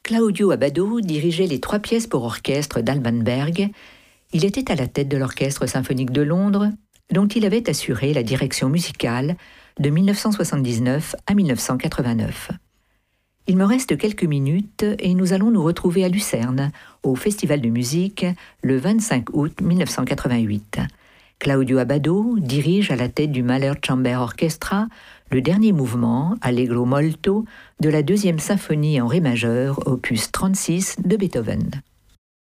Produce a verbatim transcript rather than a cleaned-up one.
Claudio Abbado dirigeait les trois pièces pour orchestre d'Alban Berg. Il était à la tête de l'Orchestre symphonique de Londres, dont il avait assuré la direction musicale de mille neuf cent soixante-dix-neuf à mille neuf cent quatre-vingt-neuf. Il me reste quelques minutes et nous allons nous retrouver à Lucerne, au Festival de musique, le vingt-cinq août mille neuf cent quatre-vingt-huit. Claudio Abbado dirige à la tête du Mahler Chamber Orchestra le dernier mouvement, Allegro molto, de la deuxième symphonie en ré majeur, opus trente-six de Beethoven.